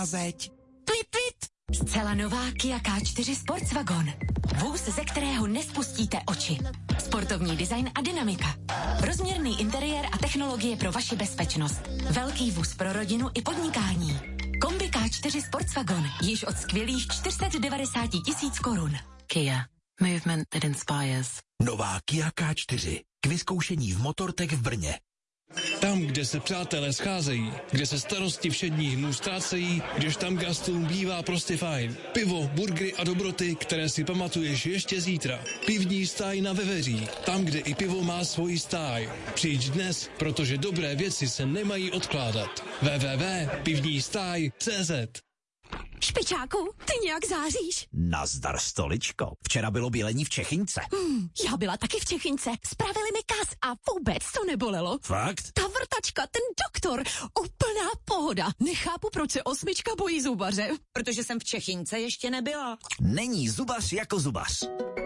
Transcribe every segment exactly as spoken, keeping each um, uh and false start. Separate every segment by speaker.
Speaker 1: zeď. Pip, pip.
Speaker 2: Zcela nová Kia K čtyři Sportswagon. Vůz, ze kterého nespustíte oči. Sportovní design a dynamika. Rozměrný interiér a technologie pro vaši bezpečnost. Velký vůz pro rodinu i podnikání. Kombi K čtyři Sportswagon. Již od skvělých čtyři sta devadesát tisíc korun. Kia. Movement that inspires.
Speaker 1: Nová Kia K čtyři. K vyzkoušení v Motortech v Brně.
Speaker 3: Tam, kde se přátelé scházejí, kde se starosti všedních dnů ztrácejí, kdež tam gastům bývá prostě fajn. Pivo, burgery a dobroty, které si pamatuješ ještě zítra. Pivní stáj na Veveří, tam, kde i pivo má svoji stáj. Přijď dnes, protože dobré věci se nemají odkládat. w w w tečka pivní stáj tečka c z.
Speaker 4: Špičáku, ty nějak záříš.
Speaker 1: Nazdar, stoličko. Včera bylo bělení v Čechyňce.
Speaker 4: Hmm, já byla taky v Čechyňce. Spravili mi kas a vůbec to nebolelo.
Speaker 1: Fakt?
Speaker 4: Ta vrtačka, ten doktor, úplná pohoda. Nechápu, proč se osmička bojí zubaře.
Speaker 5: Protože jsem v Čechyňce ještě nebyla.
Speaker 1: Není zubař jako zubař.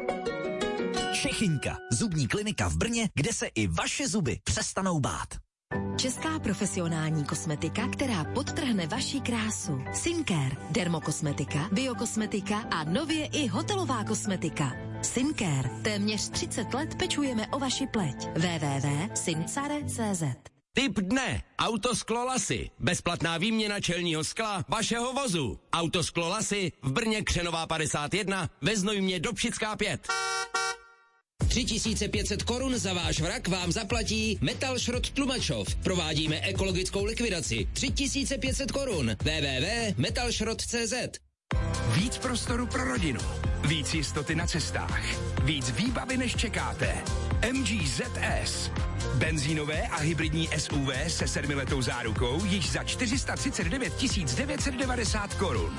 Speaker 1: Čechyňka, zubní klinika v Brně, kde se i vaše zuby přestanou bát.
Speaker 2: Česká profesionální kosmetika, která podtrhne vaši krásu. Sincare, dermokosmetika, biokosmetika a nově i hotelová kosmetika. Sincare, téměř třicet let pečujeme o vaši pleť. w w w tečka sincare tečka c z.
Speaker 6: Tip dne. Autosklo Lasy. Bezplatná výměna čelního skla vašeho vozu. Autosklo Lasy v Brně Křenová padesát jedna, ve Znojmě Dobšická pět. tři tisíce pět set korun za váš vrak vám zaplatí Metal Šrot Tlumačov. Provádíme ekologickou likvidaci. tři tisíce pět set korun. w w w tečka metal šrot tečka c z.
Speaker 7: Víc prostoru pro rodinu. Víc jistoty na cestách. Víc výbavy, než čekáte. M G Z S. Benzínové a hybridní S U V se sedmiletou zárukou již za čtyři sta třicet devět tisíc devět set devadesát korun.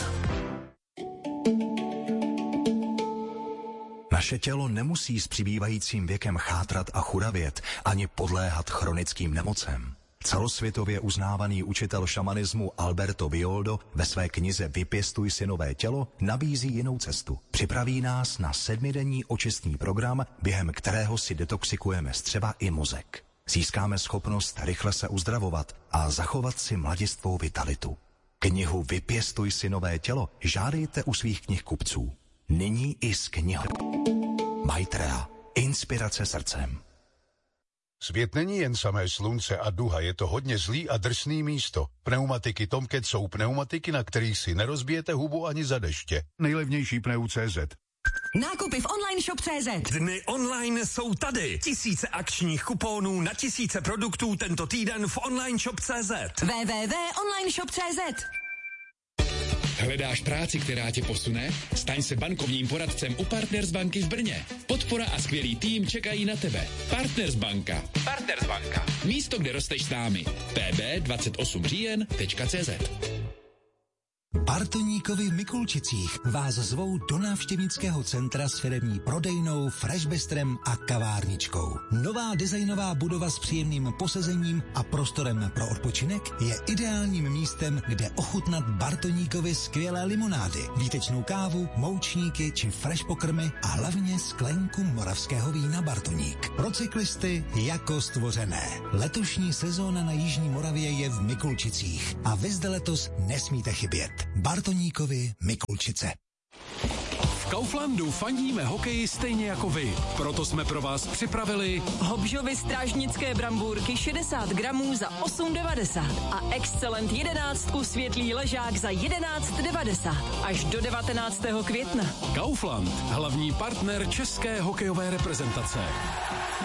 Speaker 8: Naše tělo nemusí s přibývajícím věkem chátrat a churavět, ani podléhat chronickým nemocem. Celosvětově uznávaný učitel šamanismu Alberto Villoldo ve své knize Vypěstuj si nové tělo nabízí jinou cestu. Připraví nás na sedmidenní očistný program, během kterého si detoxikujeme střeva i mozek. Získáme schopnost rychle se uzdravovat a zachovat si mladistvou vitalitu. Knihu Vypěstuj si nové tělo žádejte u svých knihkupců. Nyní i z knihou. Maitreya. Inspirace srdcem.
Speaker 9: Svět není jen samé slunce a duha, je to hodně zlý a drsný místo. Pneumatiky Tomcat jsou pneumatiky, na kterých si nerozbijete hubu ani za deště. Nejlevnější pneu tečka cé zet.
Speaker 5: Nákupy v online shop tečka cé zet.
Speaker 10: Dny online jsou tady. Tisíce akčních kuponů na tisíce produktů tento týden v online shop tečka cé zet.
Speaker 5: w w w tečka online shop tečka cé zet.
Speaker 11: Hledáš práci, která tě posune? Staň se bankovním poradcem u Partners banky v Brně. Podpora a skvělý tým čekají na tebe. Partners banka. Partners banka. Místo, kde rosteš s námi. p b dvacet osm říjen tečka cé zet.
Speaker 12: Bartoníkovi v Mikulčicích vás zvou do návštěvnického centra s firemní prodejnou, freshbestrem a kavárničkou. Nová designová budova s příjemným posazením a prostorem pro odpočinek je ideálním místem, kde ochutnat Bartoníkovi skvělé limonády, výtečnou kávu, moučníky či fresh pokrmy a hlavně sklenku moravského vína Bartoník. Pro cyklisty jako stvořené. Letošní sezóna na Jižní Moravě je v Mikulčicích a vy zde letos nesmíte chybět. Bartoníkovi Mikulčice.
Speaker 13: V Kauflandu fandíme hokeji stejně jako vy. Proto jsme pro vás připravili
Speaker 5: Hobžovy strážnické brambůrky šedesát gramů za osm devadesát a Excellent jedenáctku světlý ležák za jedenáct devadesát až do devatenáctého května.
Speaker 13: Kaufland, hlavní partner české hokejové reprezentace.